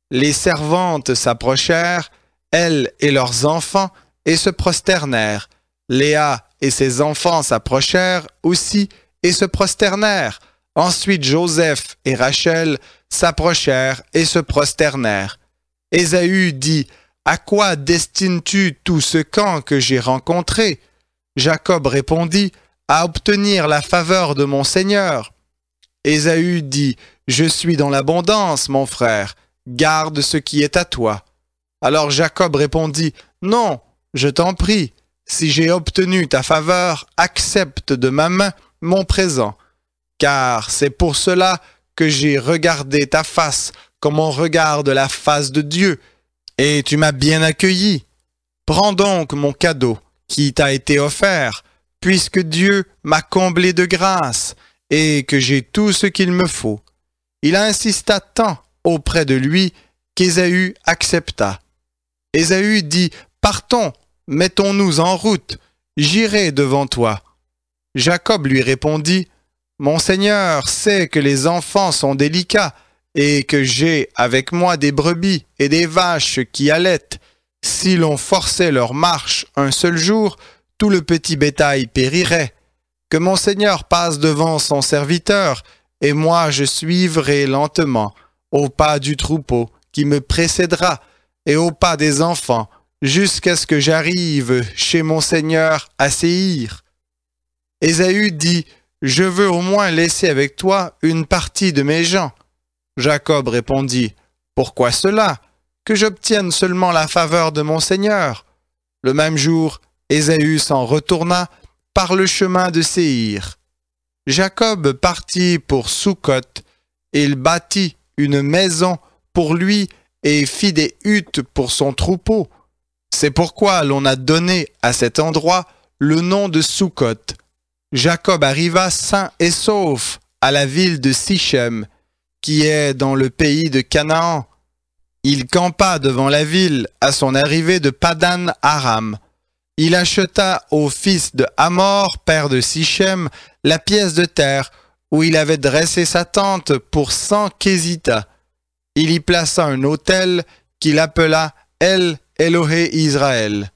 Les servantes s'approchèrent, elles et leurs enfants, et se prosternèrent. Léa et ses enfants s'approchèrent aussi et se prosternèrent. Ensuite Joseph et Rachel s'approchèrent et se prosternèrent. Ésaü dit, « À quoi destines-tu tout ce camp que j'ai rencontré ?» Jacob répondit, « À obtenir la faveur de mon Seigneur. » Ésaü dit, « Je suis dans l'abondance, mon frère, garde ce qui est à toi. » Alors Jacob répondit, « Non, je t'en prie, si j'ai obtenu ta faveur, accepte de ma main mon présent, car c'est pour cela que j'ai regardé ta face comme on regarde la face de Dieu, et tu m'as bien accueilli. Prends donc mon cadeau qui t'a été offert, puisque Dieu m'a comblé de grâce et que j'ai tout ce qu'il me faut. » Il insista tant auprès de lui qu'Ésaü accepta. Ésaü dit, « Partons, mettons-nous en route, j'irai devant toi. » Jacob lui répondit, « Mon Seigneur sait que les enfants sont délicats et que j'ai avec moi des brebis et des vaches qui allaitent. Si l'on forçait leur marche un seul jour, tout le petit bétail périrait. Que mon Seigneur passe devant son serviteur, et moi je suivrai lentement, au pas du troupeau qui me précédera, et au pas des enfants, jusqu'à ce que j'arrive chez mon Seigneur à Séhir. » Ésaü dit, « Je veux au moins laisser avec toi une partie de mes gens. » Jacob répondit, « Pourquoi cela? Que j'obtienne seulement la faveur de mon Seigneur. » Le même jour, Ésaü s'en retourna par le chemin de Séhir. Jacob partit pour Sukkot. Il bâtit une maison pour lui et fit des huttes pour son troupeau. C'est pourquoi l'on a donné à cet endroit le nom de Sukkot. Jacob arriva sain et sauf à la ville de Sichem, qui est dans le pays de Canaan. Il campa devant la ville à son arrivée de Padan Aram. Il acheta au fils de Hamor, père de Sichem, la pièce de terre où il avait dressé sa tente pour 100 késitas. Il y plaça un autel qu'il appela El Elohé Israël.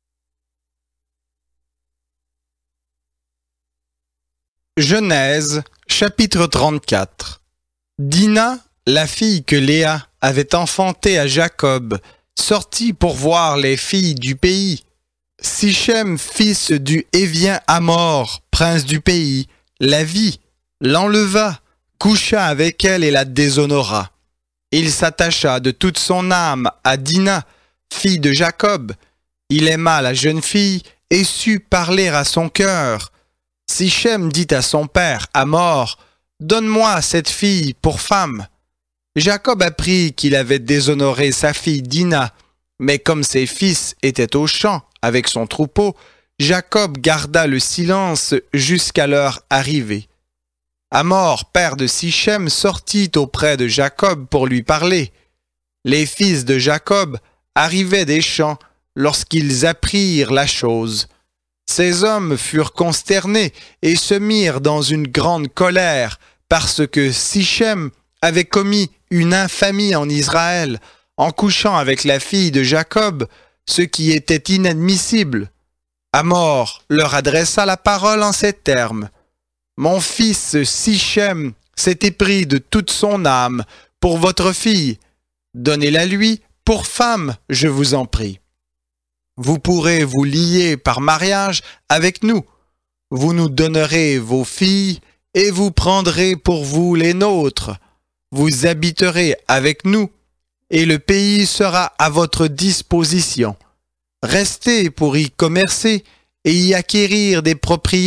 Genèse, chapitre 34. Dina, la fille que Léa avait enfantée à Jacob, sortit pour voir les filles du pays. Sichem, fils du Hévien Hamor, prince du pays, la vit, l'enleva, coucha avec elle et la déshonora. Il s'attacha de toute son âme à Dina, fille de Jacob. Il aima la jeune fille et sut parler à son cœur. Sichem dit à son père Hamor, « Donne-moi cette fille pour femme. » Jacob apprit qu'il avait déshonoré sa fille Dina, mais comme ses fils étaient au champ avec son troupeau, Jacob garda le silence jusqu'à leur arrivée. Hamor, père de Sichem, sortit auprès de Jacob pour lui parler. Les fils de Jacob arrivaient des champs lorsqu'ils apprirent la chose. Ces hommes furent consternés et se mirent dans une grande colère parce que Sichem avait commis une infamie en Israël en couchant avec la fille de Jacob, ce qui était inadmissible. Hamor leur adressa la parole en ces termes. « Mon fils Sichem s'est épris de toute son âme pour votre fille. Donnez-la lui pour femme, je vous en prie. Vous pourrez vous lier par mariage avec nous. Vous nous donnerez vos filles et vous prendrez pour vous les nôtres. Vous habiterez avec nous et le pays sera à votre disposition. Restez pour y commercer et y acquérir des propriétés. »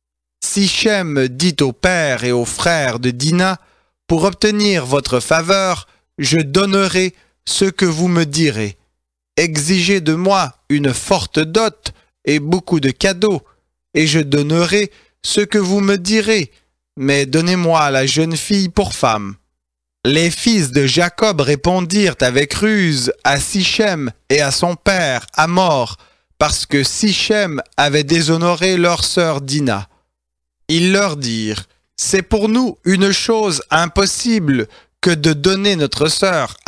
Sichem dit au père et aux frères de Dina, « Pour obtenir votre faveur, je donnerai ce que vous me direz. Exigez de moi une forte dot et beaucoup de cadeaux, et je donnerai ce que vous me direz, mais donnez-moi la jeune fille pour femme. » Les fils de Jacob répondirent avec ruse à Sichem et à son père Hamor, parce que Sichem avait déshonoré leur sœur Dina. Ils leur dirent, « C'est pour nous une chose impossible que de donner notre sœur